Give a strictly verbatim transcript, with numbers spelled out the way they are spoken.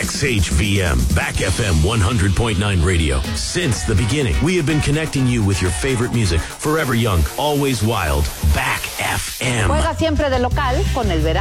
X H V M, Back F M one hundred point nine radio. Since the beginning, we have been connecting you with your favorite music. Forever young, always wild. Back F M. Juega siempre de local con el verano.